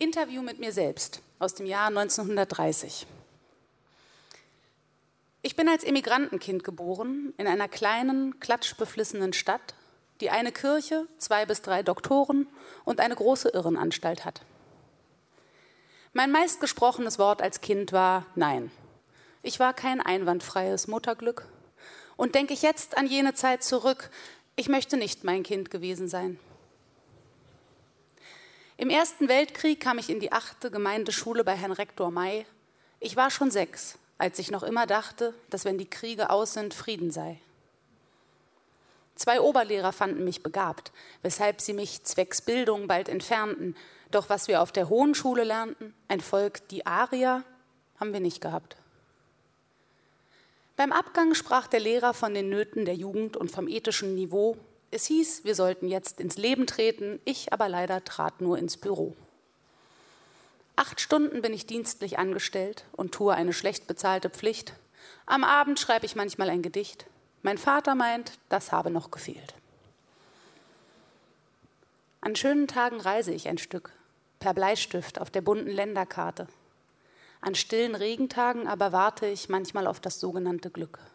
Interview mit mir selbst aus dem Jahr 1930. Ich bin als Immigrantenkind geboren in einer kleinen, klatschbeflissenen Stadt, die eine Kirche, 2 bis 3 Doktoren und eine große Irrenanstalt hat. Mein meistgesprochenes Wort als Kind war Nein. Ich war kein einwandfreies Mutterglück. Und denke ich jetzt an jene Zeit zurück, ich möchte nicht mein Kind gewesen sein. Im Ersten Weltkrieg kam ich in die 8. Gemeindeschule bei Herrn Rektor May. Ich war schon 6, als ich noch immer dachte, dass wenn die Kriege aus sind, Frieden sei. 2 Oberlehrer fanden mich begabt, weshalb sie mich zwecks Bildung bald entfernten. Doch was wir auf der Hohen Schule lernten, ein Volk, die Arier, haben wir nicht gehabt. Beim Abgang sprach der Lehrer von den Nöten der Jugend und vom ethischen Niveau. Es hieß, wir sollten jetzt ins Leben treten, ich aber leider trat nur ins Büro. 8 Stunden bin ich dienstlich angestellt und tue eine schlecht bezahlte Pflicht. Am Abend schreibe ich manchmal ein Gedicht. Mein Vater meint, das habe noch gefehlt. An schönen Tagen reise ich ein Stück, per Bleistift auf der bunten Länderkarte. An stillen Regentagen aber warte ich manchmal auf das sogenannte Glück.